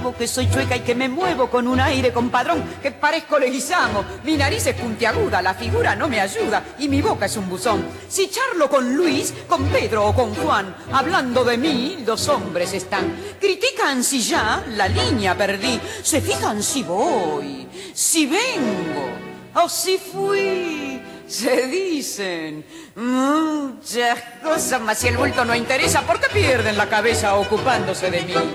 nuevo, que soy chueca y que me muevo con un aire compadrón, que parezco Leguizamo. Mi nariz es puntiaguda, la figura no me ayuda y mi boca es un buzón. Si charlo con Luis, con Pedro o con Juan, hablando de mí, los hombres están. Critican si ya la línea perdí, se fijan si voy, si vengo o si fui. Se dicen muchas cosas, mas si el bulto no interesa, ¿por qué pierden la cabeza ocupándose de mí?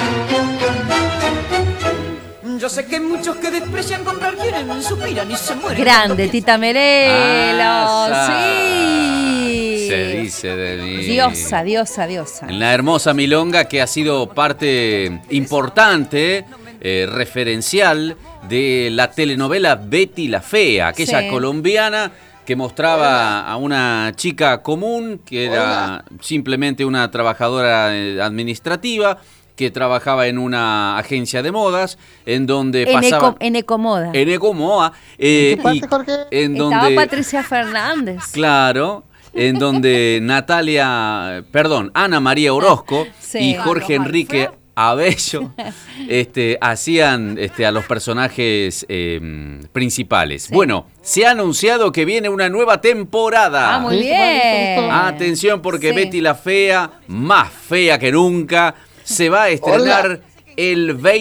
Yo sé que muchos que desprecian comprar quieren, suspiran y se mueren. Grande, Tita Merelo, sí. sí. Se dice de mí. Diosa, diosa, diosa. En la hermosa milonga que ha sido parte importante, referencial de la telenovela Betty la Fea, aquella colombiana que mostraba a una chica común que era simplemente una trabajadora administrativa que trabajaba en una agencia de modas en donde pasaba en Ecomoda. En Ecomoda, en donde estaba Patricia Fernández. Claro, en donde Ana María Orozco y Jorge Enrique Abello hacían a los personajes principales. Sí. Bueno, se ha anunciado que viene una nueva temporada. Ah, muy bien. Atención, porque Betty la Fea, más fea que nunca, se va a estrenar el 20